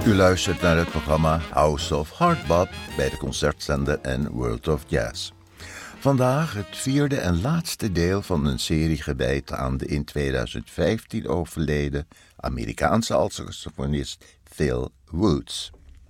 U luistert naar het programma House of Hardbop bij de Concertzender en World of Jazz. Vandaag het vierde en laatste deel van een serie gewijd aan de in 2015 overleden Amerikaanse altsaxofonist Phil Woods.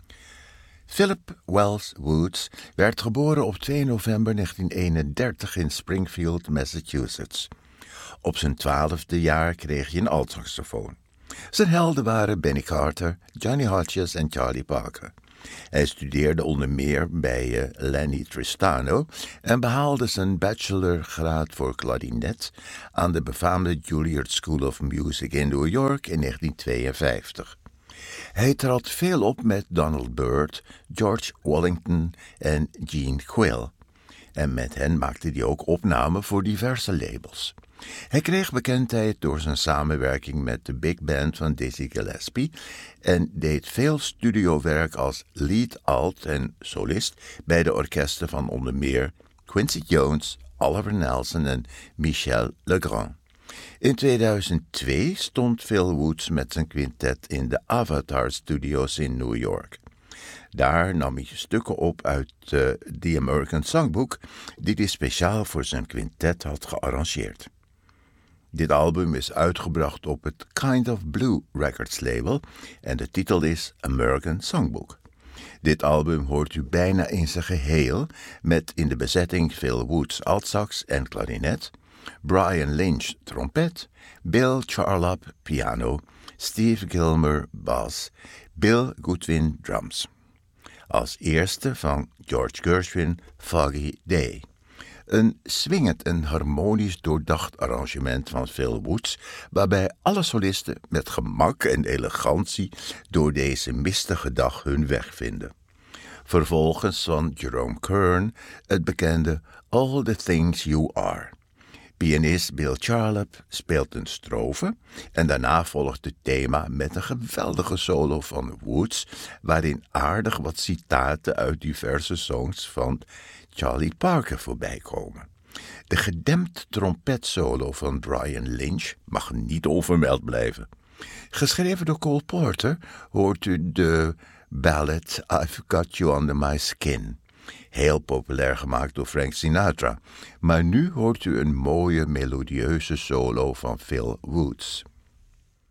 Philip Wells Woods werd geboren op 2 november 1931 in Springfield, Massachusetts. Op zijn 12e jaar kreeg hij een altsaxofoon. Zijn helden waren Benny Carter, Johnny Hodges en Charlie Parker. Hij studeerde onder meer bij Lenny Tristano en behaalde zijn bachelorgraad voor klarinet aan de befaamde Juilliard School of Music in New York in 1952. Hij trad veel op met Donald Byrd, George Wellington en Gene Quill. En met hen maakte hij ook opnamen voor diverse labels. Hij kreeg bekendheid door zijn samenwerking met de big band van Dizzy Gillespie en deed veel studiowerk als lead alt en solist bij de orkesten van onder meer Quincy Jones, Oliver Nelson en Michel Legrand. In 2002 stond Phil Woods met zijn quintet in de Avatar Studios in New York. Daar nam hij stukken op uit The American Songbook, die hij speciaal voor zijn quintet had gearrangeerd. Dit album is uitgebracht op het Kind of Blue Records label en de titel is American Songbook. Dit album hoort u bijna in zijn geheel met in de bezetting Phil Woods altsax en klarinet, Brian Lynch trompet, Bill Charlap piano, Steve Gilmer bas, Bill Goodwin drums. Als eerste van George Gershwin Foggy Day. Een swingend en harmonisch doordacht arrangement van Phil Woods, waarbij alle solisten met gemak en elegantie door deze mistige dag hun weg vinden. Vervolgens van Jerome Kern het bekende All the Things You Are. Pianist Bill Charlap speelt een strofe en daarna volgt het thema met een geweldige solo van Woods, waarin aardig wat citaten uit diverse songs van Charlie Parker voorbij komen. De gedempt trompetsolo van Brian Lynch mag niet onvermeld blijven. Geschreven door Cole Porter hoort u de ballad I've Got You Under My Skin. Heel populair gemaakt door Frank Sinatra. Maar nu hoort u een mooie melodieuze solo van Phil Woods.